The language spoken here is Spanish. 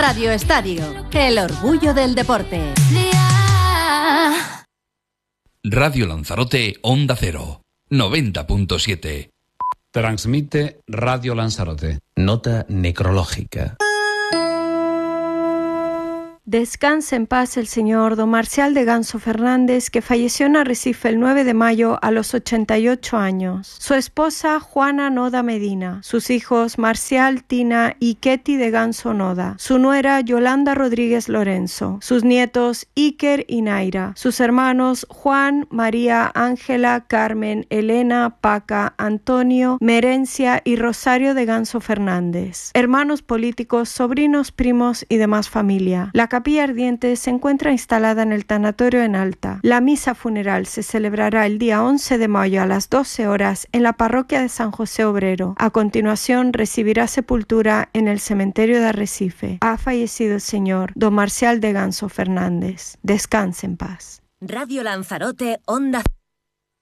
Radio Estadio, el orgullo del deporte. Radio Lanzarote, Onda Cero, 90.7. Transmite Radio Lanzarote. Nota necrológica. Descanse en paz el señor don Marcial de Ganso Fernández, que falleció en Arrecife el 9 de mayo a los 88 años. Su esposa Juana Noda Medina, sus hijos Marcial, Tina y Ketty de Ganso Noda, su nuera Yolanda Rodríguez Lorenzo, sus nietos Iker y Naira, sus hermanos Juan, María, Ángela, Carmen, Elena, Paca, Antonio, Merencia y Rosario de Ganso Fernández, hermanos políticos, sobrinos, primos y demás familia. La capilla ardiente se encuentra instalada en el tanatorio en Alta. La misa funeral se celebrará el día 11 de mayo a las 12 horas en la parroquia de San José Obrero. A continuación recibirá sepultura en el cementerio de Arrecife. Ha fallecido el señor don Marcial de Ganso Fernández. Descanse en paz. Radio Lanzarote, Onda